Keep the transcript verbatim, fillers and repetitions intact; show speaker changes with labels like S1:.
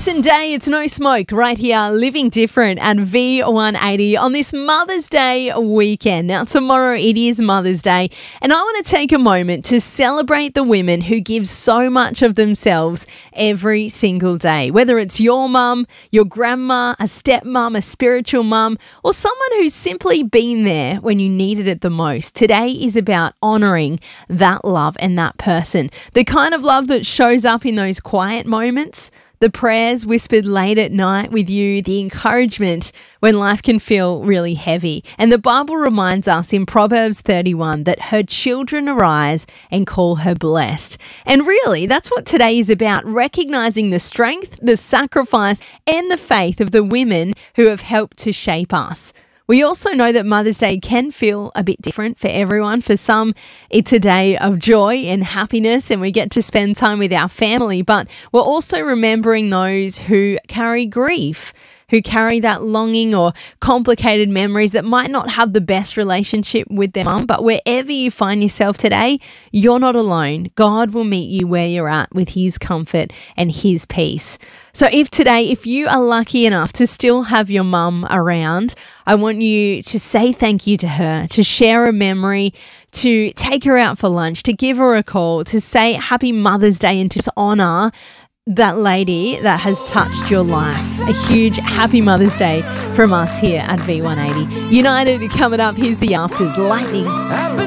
S1: Medicine Day, it's no smoke right here, living different at V one eighty on this Mother's Day weekend. Now, tomorrow it is Mother's Day, and I want to take a moment to celebrate the women who give so much of themselves every single day. Whether it's your mum, your grandma, a stepmom, a spiritual mum, or someone who's simply been there when you needed it the most. Today is about honouring that love and that person. The kind of love that shows up in those quiet moments, the prayers whispered late at night with you, the encouragement when life can feel really heavy. And the Bible reminds us in Proverbs thirty-one that her children arise and call her blessed. And really, that's what today is about, recognizing the strength, the sacrifice, and the faith of the women who have helped to shape us. We also know that Mother's Day can feel a bit different for everyone. For some, it's a day of joy and happiness, and we get to spend time with our family. But we're also remembering those who carry grief, who carry that longing or complicated memories that might not have the best relationship with their mum. But wherever you find yourself today, you're not alone. God will meet you where you're at with his comfort and his peace. So if today, if you are lucky enough to still have your mum around, I want you to say thank you to her, to share a memory, to take her out for lunch, to give her a call, to say happy Mother's Day and to just honour that lady that has touched your life. A huge happy Mother's Day from us here at V one eighty. United coming up, here's the Afters, Lightning.